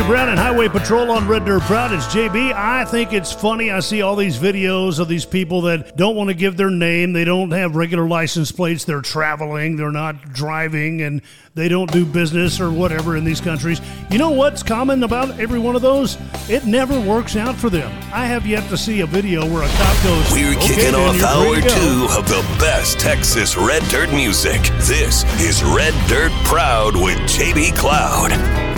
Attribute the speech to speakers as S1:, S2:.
S1: Brown and Highway Patrol on Red Dirt Proud. It's JB. I think it's funny. I see all these videos of these people that don't want to give their name. They don't have regular license plates. They're traveling. They're not driving, and they don't do business or whatever in these countries. You know what's common about every one of those? It never works out for them. I have yet to see a video where a cop goes,
S2: We're kicking off hour 2 of the best Texas Red Dirt music. This is Red Dirt Proud with JB Cloud.